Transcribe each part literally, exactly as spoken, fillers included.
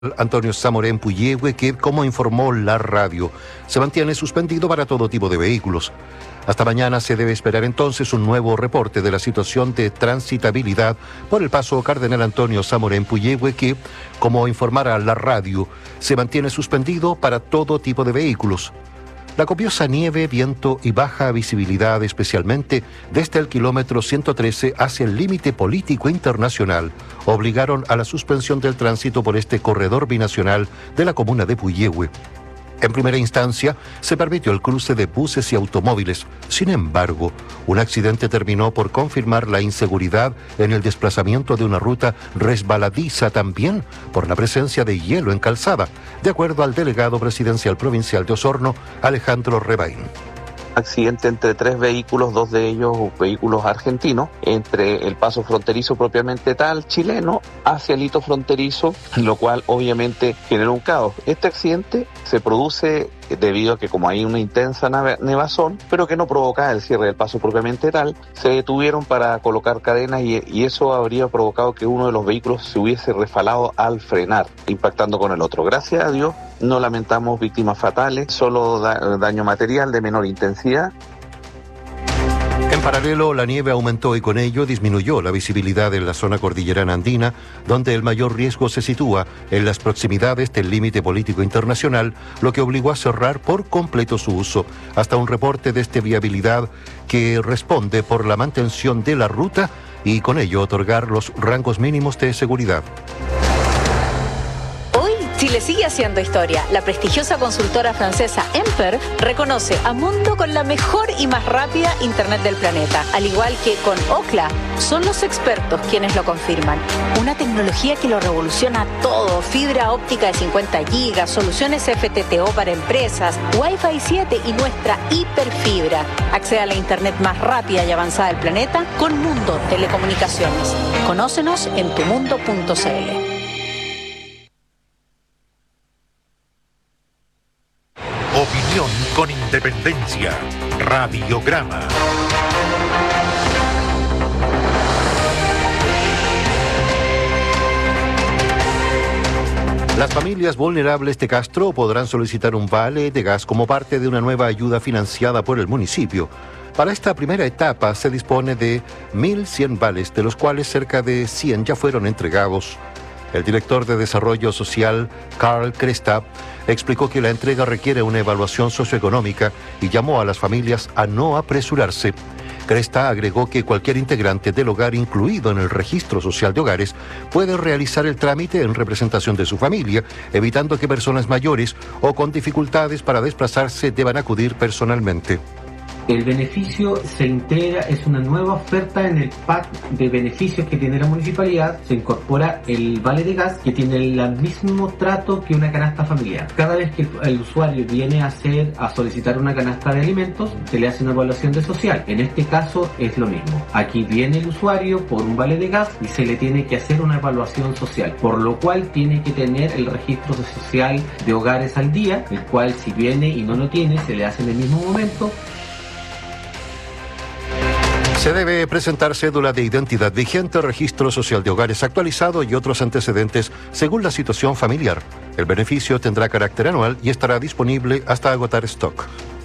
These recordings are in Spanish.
Antonio Zamoré en Puyehue, que, como informó la radio, se mantiene suspendido para todo tipo de vehículos. Hasta mañana se debe esperar entonces un nuevo reporte de la situación de transitabilidad por el paso Cardenal Antonio Zamoré en Puyehue, que, como informará la radio, se mantiene suspendido para todo tipo de vehículos. La copiosa nieve, viento y baja visibilidad, especialmente desde el kilómetro ciento trece hacia el límite político internacional, obligaron a la suspensión del tránsito por este corredor binacional de la comuna de Puyehue. En primera instancia, se permitió el cruce de buses y automóviles. Sin embargo, un accidente terminó por confirmar la inseguridad en el desplazamiento de una ruta resbaladiza, también por la presencia de hielo en calzada, de acuerdo al delegado presidencial provincial de Osorno, Alejandro Rebaín. Accidente entre tres vehículos, dos de ellos vehículos argentinos, entre el paso fronterizo propiamente tal, chileno, hacia el hito fronterizo, lo cual obviamente generó un caos. Este accidente se produce debido a que, como hay una intensa nevazón, pero que no provocaba el cierre del paso propiamente tal, se detuvieron para colocar cadenas y, y eso habría provocado que uno de los vehículos se hubiese resbalado al frenar, impactando con el otro. Gracias a Dios no lamentamos víctimas fatales, solo da, daño material de menor intensidad. En paralelo, la nieve aumentó y con ello disminuyó la visibilidad en la zona cordillerana andina, donde el mayor riesgo se sitúa en las proximidades del límite político internacional, lo que obligó a cerrar por completo su uso, hasta un reporte de este viabilidad que responde por la mantención de la ruta y con ello otorgar los rangos mínimos de seguridad. Chile sigue haciendo historia. La prestigiosa consultora francesa Emper reconoce a Mundo con la mejor y más rápida Internet del planeta. Al igual que con Ookla, son los expertos quienes lo confirman. Una tecnología que lo revoluciona todo. Fibra óptica de cincuenta gigas, soluciones F T T O para empresas, Wi-Fi siete y nuestra hiperfibra. Accede a la Internet más rápida y avanzada del planeta con Mundo Telecomunicaciones. Conócenos en tumundo punto c l. Opinión con independencia. Radiograma. Las familias vulnerables de Castro podrán solicitar un vale de gas como parte de una nueva ayuda financiada por el municipio. Para esta primera etapa se dispone de mil cien vales, de los cuales cerca de cien ya fueron entregados. El director de Desarrollo Social, Carl Cresta, explicó que la entrega requiere una evaluación socioeconómica y llamó a las familias a no apresurarse. Cresta agregó que cualquier integrante del hogar incluido en el registro social de hogares puede realizar el trámite en representación de su familia, evitando que personas mayores o con dificultades para desplazarse deban acudir personalmente. El beneficio se integra, es una nueva oferta en el pack de beneficios que tiene la municipalidad. Se incorpora el vale de gas, que tiene el mismo trato que una canasta familiar. Cada vez que el usuario viene a hacer, a solicitar una canasta de alimentos, se le hace una evaluación de social. En este caso es lo mismo. Aquí viene el usuario por un vale de gas y se le tiene que hacer una evaluación social, por lo cual tiene que tener el registro social de hogares al día, el cual si viene y no lo tiene, se le hace en el mismo momento. Se debe presentar cédula de identidad vigente, registro social de hogares actualizado y otros antecedentes según la situación familiar. El beneficio tendrá carácter anual y estará disponible hasta agotar stock.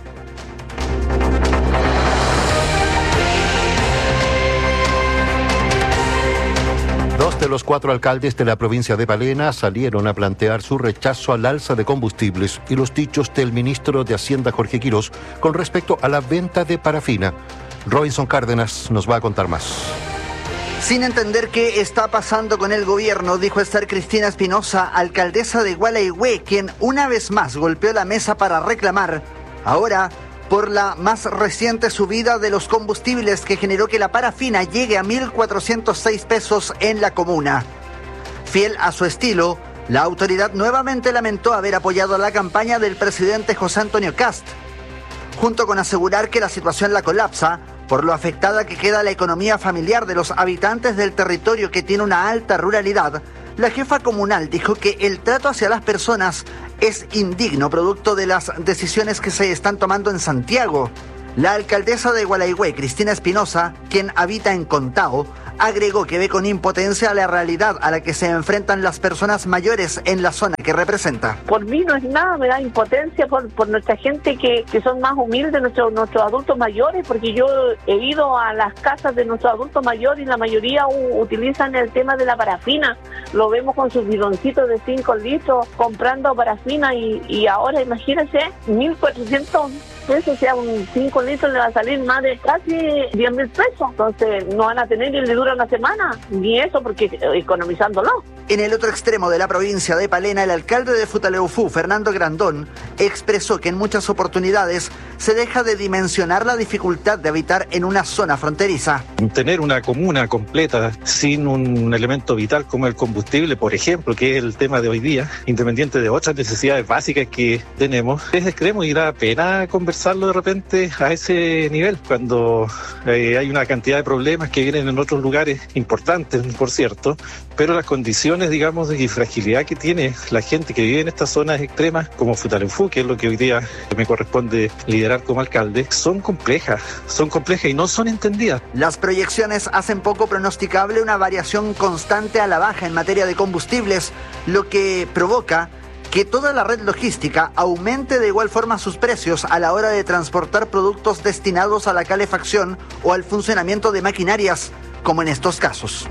Dos de los cuatro alcaldes de la provincia de Palena salieron a plantear su rechazo al alza de combustibles y los dichos del ministro de Hacienda, Jorge Quirós, con respecto a la venta de parafina. Robinson Cárdenas nos va a contar más. Sin entender qué está pasando con el gobierno, dijo Esther Cristina Espinosa, alcaldesa de Gualeguay, quien una vez más golpeó la mesa para reclamar, ahora, por la más reciente subida de los combustibles que generó que la parafina llegue a mil cuatrocientos seis pesos en la comuna. Fiel a su estilo, la autoridad nuevamente lamentó haber apoyado la campaña del presidente José Antonio Kast, junto con asegurar que la situación la colapsa por lo afectada que queda la economía familiar de los habitantes del territorio que tiene una alta ruralidad. La jefa comunal dijo que el trato hacia las personas es indigno producto de las decisiones que se están tomando en Santiago. La alcaldesa de Gualeguay, Cristina Espinosa, quien habita en Contao, agregó que ve con impotencia la realidad a la que se enfrentan las personas mayores en la zona que representa. Por mí no es nada, me da impotencia por, por nuestra gente que, que son más humildes, nuestros, nuestros adultos mayores, porque yo he ido a las casas de nuestros adultos mayores y la mayoría u, utilizan el tema de la parafina. Lo vemos con sus bidoncitos de cinco litros comprando parafina y, y ahora imagínense, mil cuatrocientos pesos, o sea, un cinco litros le va a salir más de casi diez mil pesos. Entonces no van a tener y le dura una semana, ni eso porque economizándolo. En el otro extremo de la provincia de Palena, el alcalde de Futaleufú, Fernando Grandón, expresó que en muchas oportunidades se deja de dimensionar la dificultad de habitar en una zona fronteriza. Tener una comuna completa sin un elemento vital como el combustible, por ejemplo, que es el tema de hoy día, independiente de otras necesidades básicas que tenemos, es extremo y da pena conversarlo de repente a ese nivel, cuando eh, hay una cantidad de problemas que vienen en otros lugares importantes, por cierto, pero las condiciones, digamos, de fragilidad que tiene la gente que vive en estas zonas extremas, como Futaleufú, que es lo que hoy día me corresponde liderar como alcalde, son complejas, son complejas y no son entendidas. Las proyecciones hacen poco pronosticable una variación constante a la baja en materia de combustibles, lo que provoca que toda la red logística aumente de igual forma sus precios a la hora de transportar productos destinados a la calefacción o al funcionamiento de maquinarias, como en estos casos.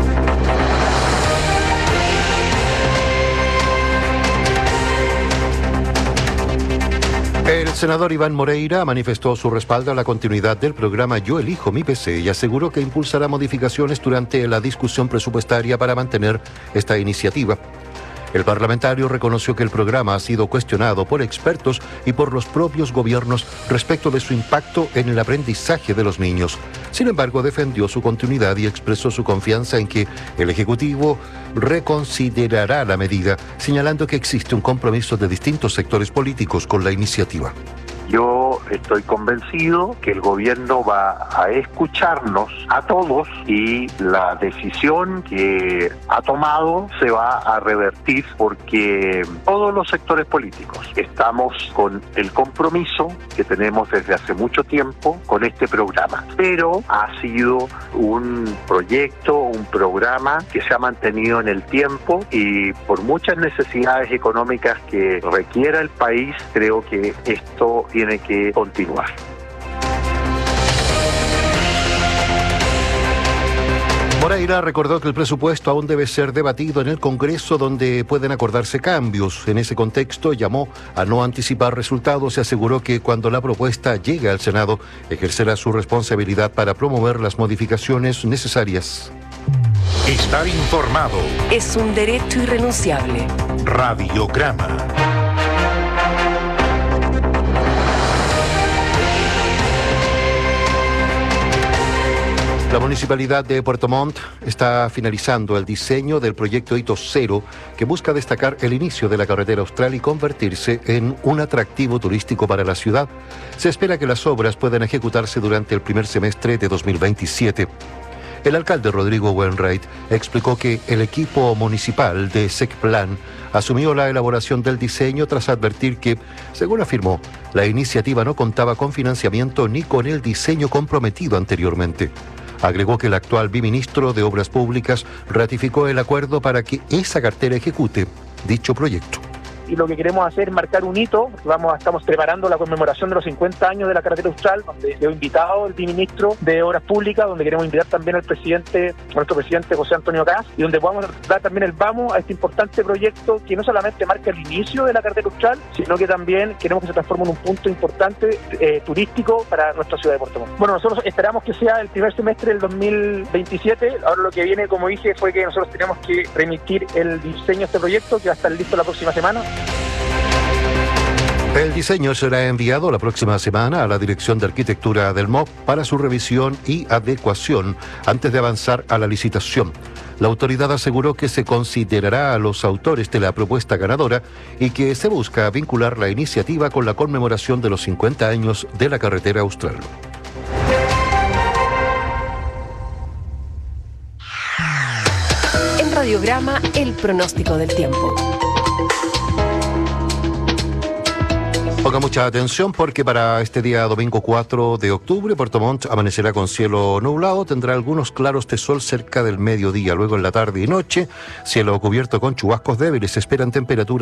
El senador Iván Moreira manifestó su respaldo a la continuidad del programa Yo Elijo Mi P C y aseguró que impulsará modificaciones durante la discusión presupuestaria para mantener esta iniciativa. El parlamentario reconoció que el programa ha sido cuestionado por expertos y por los propios gobiernos respecto de su impacto en el aprendizaje de los niños. Sin embargo, defendió su continuidad y expresó su confianza en que el Ejecutivo reconsiderará la medida, señalando que existe un compromiso de distintos sectores políticos con la iniciativa. Yo estoy convencido que el gobierno va a escucharnos a todos y la decisión que ha tomado se va a revertir porque todos los sectores políticos estamos con el compromiso que tenemos desde hace mucho tiempo con este programa. Pero ha sido un proyecto, un programa que se ha mantenido en el tiempo y por muchas necesidades económicas que requiera el país, creo que esto tiene que continuar. Moreira recordó que el presupuesto aún debe ser debatido en el Congreso, donde pueden acordarse cambios. En ese contexto, llamó a no anticipar resultados y aseguró que cuando la propuesta llegue al Senado, ejercerá su responsabilidad para promover las modificaciones necesarias. Estar informado es un derecho irrenunciable. Radiograma. La Municipalidad de Puerto Montt está finalizando el diseño del proyecto Hito Cero, que busca destacar el inicio de la carretera austral y convertirse en un atractivo turístico para la ciudad. Se espera que las obras puedan ejecutarse durante el primer semestre de dos mil veintisiete. El alcalde Rodrigo Wainwright explicó que el equipo municipal de SECPLAN asumió la elaboración del diseño tras advertir que, según afirmó, la iniciativa no contaba con financiamiento ni con el diseño comprometido anteriormente. Agregó que el actual biministro de Obras Públicas ratificó el acuerdo para que esa cartera ejecute dicho proyecto. Y lo que queremos hacer es marcar un hito. Vamos, estamos preparando la conmemoración de los cincuenta años de la carretera austral, donde he invitado el viceministro de Obras Públicas, donde queremos invitar también al presidente, nuestro presidente José Antonio Caz, y donde podamos dar también el vamos a este importante proyecto que no solamente marca el inicio de la carretera austral, sino que también queremos que se transforme en un punto importante eh, turístico para nuestra ciudad de Puerto Montt. Bueno, nosotros esperamos que sea el primer semestre del dos mil veintisiete. Ahora lo que viene, como dije, fue que nosotros tenemos que remitir el diseño de este proyecto, que va a estar listo la próxima semana. El diseño será enviado la próxima semana a la Dirección de Arquitectura del M O P para su revisión y adecuación antes de avanzar a la licitación. La autoridad aseguró que se considerará a los autores de la propuesta ganadora y que se busca vincular la iniciativa con la conmemoración de los cincuenta años de la carretera austral. En Radiograma, el pronóstico del tiempo. Ponga mucha atención porque para este día domingo cuatro de octubre, Puerto Montt amanecerá con cielo nublado, tendrá algunos claros de sol cerca del mediodía, luego en la tarde y noche, cielo cubierto con chubascos débiles, se esperan temperaturas